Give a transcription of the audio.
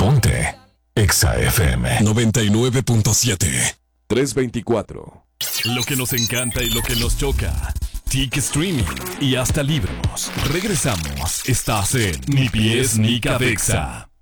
Ponte Exa FM 99.7 324. Lo que nos encanta y lo que nos choca. TIC Streaming y hasta libros. Regresamos. Estás en Ni Pies ni Cabeza.